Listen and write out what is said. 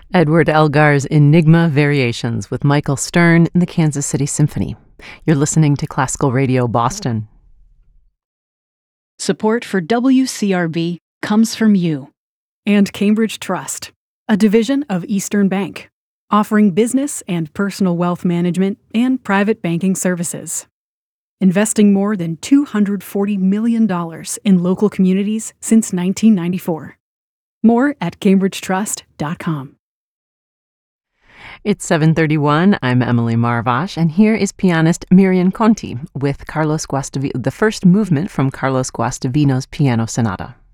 Edward Elgar's Enigma Variations with Michael Stern and the Kansas City Symphony. You're listening to Classical Radio Boston. Support for WCRB comes from you. And Cambridge Trust, a division of Eastern Bank, offering business and personal wealth management and private banking services. Investing more than $240 million in local communities since 1994. More at cambridgetrust.com. It's 7:31. I'm Emily Marvash, and here is pianist Miriam Conti with Carlos Guastavino, the first movement from Carlos Guastavino's Piano Sonata.